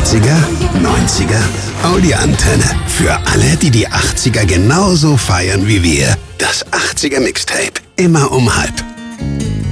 80er, 90er, Audi-Antenne. Für alle, die die 80er genauso feiern wie wir. Das 80er Mixtape. Immer um halb.